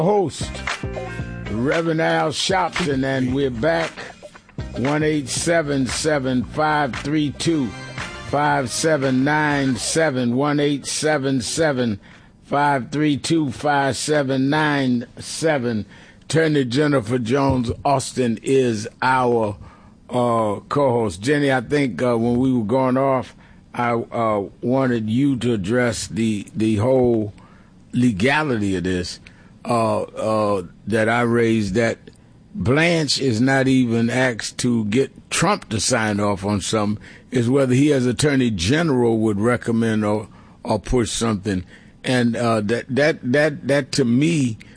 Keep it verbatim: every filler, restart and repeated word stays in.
Host, Reverend Al Sharpton, and we're back. one eight seven seven, five three two, five seven nine seven. one eight seven seven, five three two, five seven nine seven. Attorney Jennifer Jones Austin is our uh, co-host. Jenny, I think uh, when we were going off, I uh, wanted you to address the the whole legality of this. Uh, uh, that I raised, that Blanche is not even asked to get Trump to sign off on something, is whether he as Attorney General would recommend or, or push something. And uh, that, that, that, that to me